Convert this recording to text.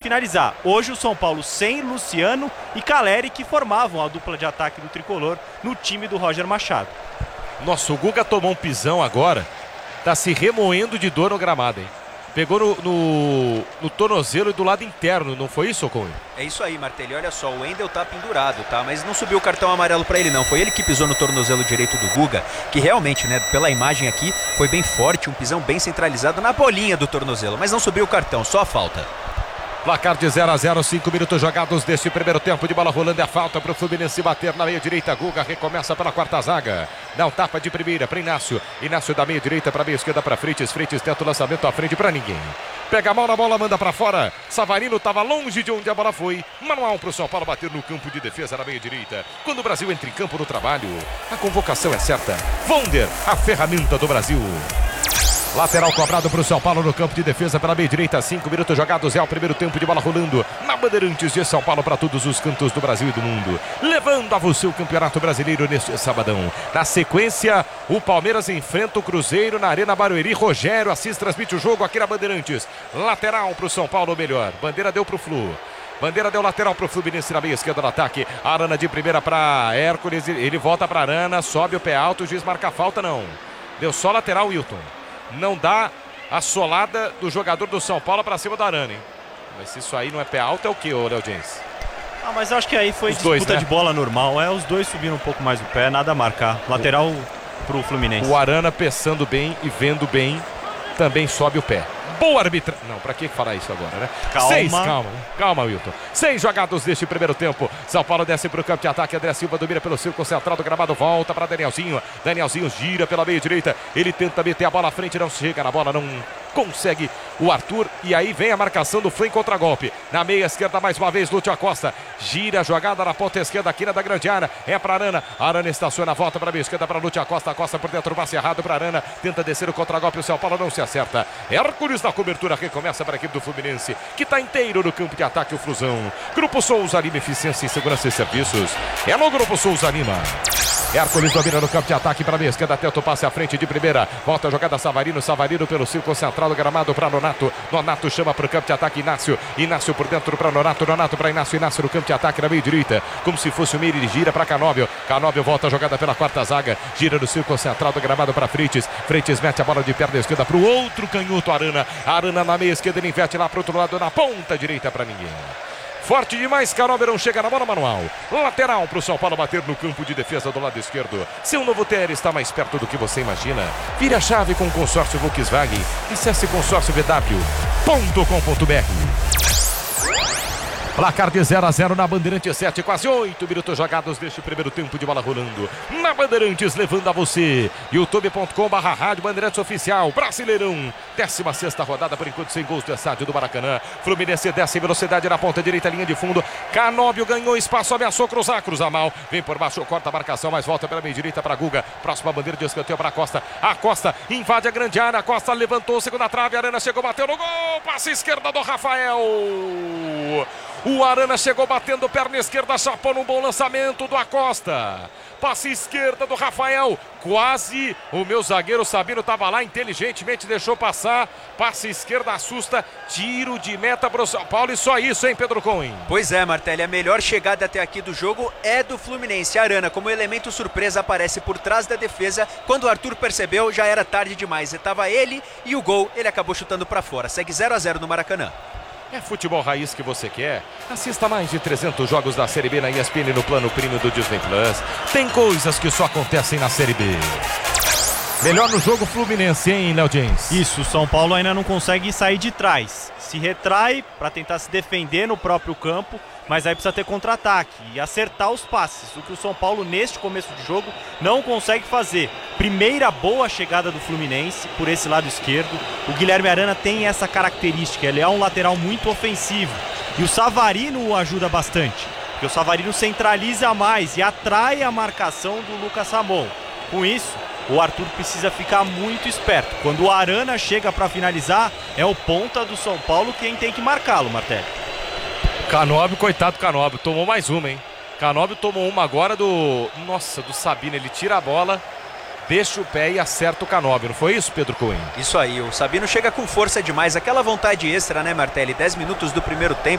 finalizar. Hoje o São Paulo sem Luciano e Caleri, que formavam a dupla de ataque do tricolor no time do Roger Machado. Nossa, o Guga tomou um pisão agora, tá se remoendo de dor no gramado, hein? Pegou no tornozelo e do lado interno, não foi isso, Ocon? É isso aí, Martelli. Olha só, o Wendel tá pendurado, tá? Mas não subiu o cartão amarelo pra ele, não. Foi ele que pisou no tornozelo direito do Guga, que realmente, né, pela imagem aqui, foi bem forte, um pisão bem centralizado na bolinha do tornozelo. Mas não subiu o cartão, só a falta. Placar de 0-0, 5 minutos jogados deste primeiro tempo de bola rolando. É a falta para o Fluminense bater na meia direita. Guga recomeça pela quarta zaga. Dá um tapa de primeira para Inácio. Inácio da meia direita para meia esquerda para Freitas. Freitas tenta o lançamento à frente para ninguém. Pega a mão na bola, manda para fora. Savarino estava longe de onde a bola foi. Manual para o São Paulo bater no campo de defesa na meia direita. Quando o Brasil entra em campo no trabalho, a convocação é certa. Wonder, a ferramenta do Brasil. Lateral cobrado para o São Paulo no campo de defesa pela meia direita. 5 minutos jogados, é o primeiro tempo de bola rolando na Bandeirantes de São Paulo para todos os cantos do Brasil e do mundo. Levando a você o Campeonato Brasileiro neste sabadão. Na sequência, o Palmeiras enfrenta o Cruzeiro na Arena Barueri. Rogério transmite o jogo aqui na Bandeirantes. Lateral para o São Paulo, melhor. Bandeira deu para o Flu. Bandeira deu lateral para o Fluminense na meia esquerda do ataque. Arana de primeira para Hércules. Ele volta para Arana, sobe o pé alto. O juiz marca a falta, não. Deu só lateral, Wilton. Não dá a solada do jogador do São Paulo para cima do Arana, hein? Mas se isso aí não é pé alto, é o que, Léo Jens? Ah, mas acho que aí foi disputa dois, né? De bola normal. Os dois subiram um pouco mais o pé, nada a marcar. Lateral pro Fluminense. O Arana pensando bem e vendo bem, também sobe o pé. Boa arbitragem. Não, pra que falar isso agora, né? Calma, Wilton. 6 jogados deste primeiro tempo. São Paulo desce pro campo de ataque. André Silva domina pelo círculo central do gramado. Volta para Danielzinho. Danielzinho gira pela meia direita. Ele tenta meter a bola à frente. Não chega na bola, não consegue o Arthur. E aí vem a marcação do Flu em contragolpe. Na meia esquerda, mais uma vez, Lúcio Acosta. Gira a jogada na ponta esquerda aqui na da grande área. É para Arana. Arana estaciona a volta para a meia esquerda para Lúcio Acosta. Acosta por dentro, passe errado para Arana. Tenta descer o contragolpe. O São Paulo não se acerta. Hércules na cobertura recomeça para a equipe do Fluminense, que está inteiro no campo de ataque, o Flusão. Grupo Souza Lima, eficiência em segurança e serviços. É no Grupo Souza Lima. Hércules domina no campo de ataque para a meia esquerda, tenta o passe à frente de primeira. Volta a jogada Savarino pelo círculo central do gramado para Nonato. Nonato chama para o campo de ataque Inácio. Inácio por dentro para Nonato. Nonato para Inácio. Inácio no campo de ataque na meia direita. Como se fosse o meio, ele gira para Canóbio. Canóbio volta a jogada pela quarta zaga. Gira no círculo central do gramado para Freitas. Freitas mete a bola de perna esquerda para o outro canhoto, Arana. Arana na meia esquerda, ele inverte lá para o outro lado, na ponta direita para ninguém. Forte demais, Canóbio não chega na bola, Manual. Lateral para o São Paulo bater no campo de defesa do lado esquerdo. Seu novo TR está mais perto do que você imagina. Vire a chave com o consórcio Volkswagen. Acesse consórciovw.com.br. Placar de 0-0 na Bandeirantes 7, quase 8 minutos jogados deste primeiro tempo de bola rolando. Na Bandeirantes, levando a você. youtube.com/rádio Bandeirantes Oficial. Brasileirão, 16ª rodada, por enquanto sem gols do estádio do Maracanã. Fluminense desce em velocidade na ponta direita, linha de fundo. Canóbio ganhou espaço, ameaçou cruzar, cruza mal. Vem por baixo, corta a marcação, mas volta pela meia direita para Guga. Próxima bandeira de escanteio para Costa. A Costa invade a grande área. Costa levantou, segunda trave. Arana chegou, bateu no gol. Passe esquerda do Rafael. O Arana chegou batendo perna esquerda, chapou num bom lançamento do Acosta. Passe esquerda do Rafael. Quase o meu zagueiro Sabino estava lá, inteligentemente deixou passar. Passe esquerda, assusta. Tiro de meta para o São Paulo e só isso, hein, Pedro Cohen? Pois é, Martelli, a melhor chegada até aqui do jogo é do Fluminense. Arana, como elemento surpresa, aparece por trás da defesa. Quando o Arthur percebeu, já era tarde demais. Estava ele e o gol, ele acabou chutando para fora. Segue 0-0 no Maracanã. É futebol raiz que você quer? Assista mais de 300 jogos da Série B na ESPN no plano premium do Disney Plus. Tem coisas que só acontecem na Série B. Melhor no jogo Fluminense, hein, Léo Jens? Isso, o São Paulo ainda não consegue sair de trás. Se retrai para tentar se defender no próprio campo, mas aí precisa ter contra-ataque e acertar os passes, o que o São Paulo neste começo de jogo não consegue fazer. Primeira boa chegada do Fluminense por esse lado esquerdo. O Guilherme Arana tem essa característica, ele é um lateral muito ofensivo e o Savarino o ajuda bastante, porque o Savarino centraliza mais e atrai a marcação do Lucas Ramon. Com isso, o Arthur precisa ficar muito esperto. Quando o Arana chega para finalizar, é o ponta do São Paulo quem tem que marcá-lo, Martelli. Canóbio, coitado do Canóbio, tomou mais uma, hein? Canóbio tomou uma agora do Sabino, ele tira a bola, deixa o pé e acerta o Canóbio, não foi isso, Pedro Cohen? Isso aí, o Sabino chega com força demais, aquela vontade extra, né, Martelli? 10 minutos do primeiro tempo.